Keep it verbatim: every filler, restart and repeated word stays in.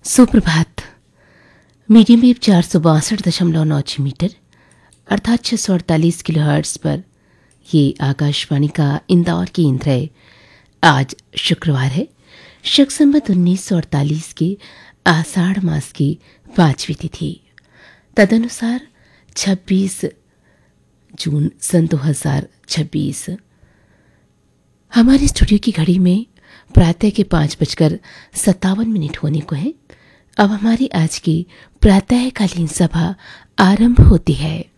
सुप्रभात। Medium wave चार सौ बासठ दशमलव नौ छह मीटर अर्थात छः सौ अड़तालीस किलो हर्ट्स पर ये आकाशवाणी का इंदौर केंद्र है। आज शुक्रवार है, शक संवत उन्नीस सौ अड़तालीस के आषाढ़ मास की पांचवी तिथि, तदनुसार छब्बीस जून सन दो हजार छब्बीस। हमारे स्टूडियो की घड़ी में प्रातः के पाँच बजकर सत्तावन मिनट होने को है। अब हमारी आज की प्रातःकालीन सभा आरंभ होती है।